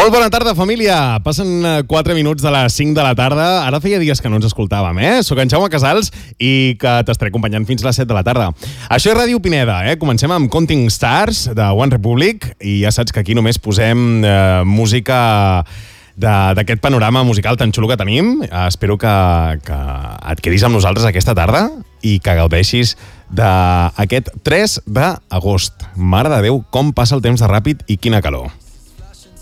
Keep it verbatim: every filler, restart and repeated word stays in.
Molt bona tarda, família. Passen quatre minuts de les cinc de la tarda. Ara feia dies que no ens escoltàvem, eh? Soc en Jaume Casals i que t'estaré acompanyant fins a les set de la tarda. Això és Ràdio Pineda, eh? Comencem amb Counting Stars, de One Republic, i ja saps que aquí només posem eh, música d'aquest panorama musical tan xulo que tenim. Eh, espero que, que et quedis amb nosaltres aquesta tarda i que gaudeixis d'aquest tres d'agost. Mare de Déu, com passa el temps de ràpid i quina calor.